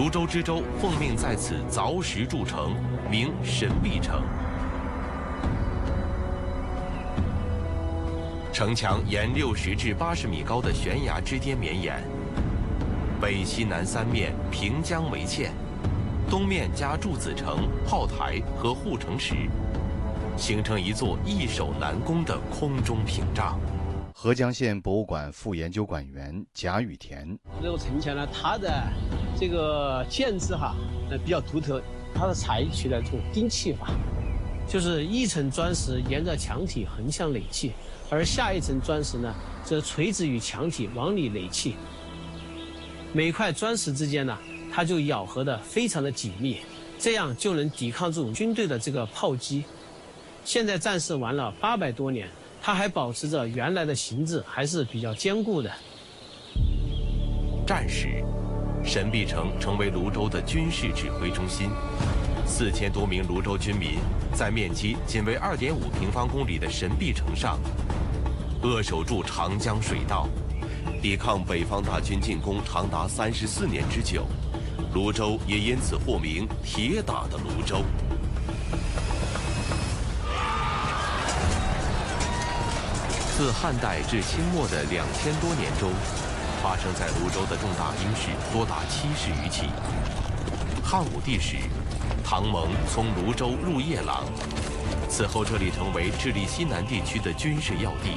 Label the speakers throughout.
Speaker 1: 泸州知州奉命在此凿石筑城，名神壁城。城墙沿60至80米高的悬崖之巅绵延，北西南三面平江为堑，东面加筑子城、炮台和护城石，形成一座易守难攻的空中屏障。
Speaker 2: 合江县博物馆副研究馆员贾雨田：
Speaker 3: 这个城墙呢，它的这个建制比较独特，它是采取了这种钉砌法，就是一层砖石沿着墙体横向垒砌，而下一层砖石呢，则垂直于墙体往里垒砌。每块砖石之间呢，它就咬合得非常的紧密，这样就能抵抗住军队的这个炮击。现在战事完了800多年，它还保持着原来的形制，还是比较坚固的。
Speaker 1: 战时，神壁城成为泸州的军事指挥中心，4000多名泸州军民在面积仅为2.5平方公里的神壁城上，扼守住长江水道，抵抗北方大军进攻长达34年之久。泸州也因此获名“铁打的泸州”。自汉代至清末的2000多年中，发生在泸州的重大兵事多达70余起。汉武帝时，唐蒙从泸州入夜郎，此后这里成为治理西南地区的军事要地。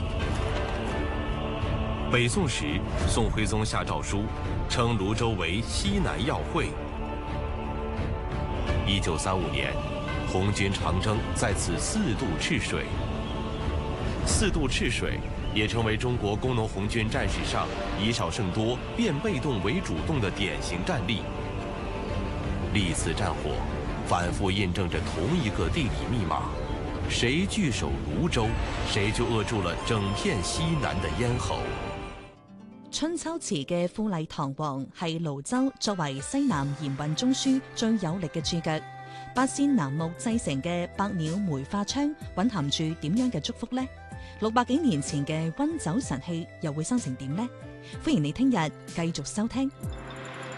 Speaker 1: 北宋时，宋徽宗下诏书，称泸州为西南要会。1935年，红军长征在此4度赤水。4度赤水也成为中国工农红军战史上以少胜多、变被动为主动的典型战例。历次战火反复印证着同一个地理密碼：誰據守泸州，誰就扼住了整片西南的咽喉。
Speaker 4: 春秋時嘅富麗堂皇係泸州作為西南鹽運中樞最有力嘅駐腳。八仙楠木製成嘅百鳥梅花窗蘊含住點樣嘅祝福呢？600幾年前嘅溫酒神器又會生成點呢？歡迎你聽日繼續收聽。